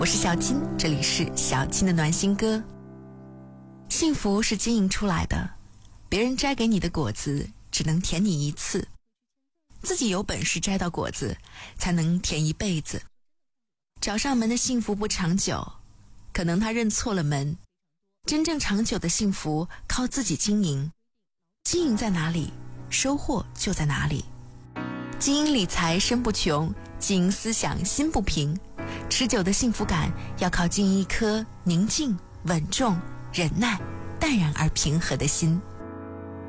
我是小金，这里是小金的暖心歌。幸福是经营出来的，别人摘给你的果子只能甜你一次，自己有本事摘到果子才能甜一辈子。找上门的幸福不长久，可能他认错了门。真正长久的幸福靠自己经营，经营在哪里，收获就在哪里。经营理财身不穷，经营思想心不平。持久的幸福感要靠经营一颗宁静、稳重、忍耐、淡然而平和的心。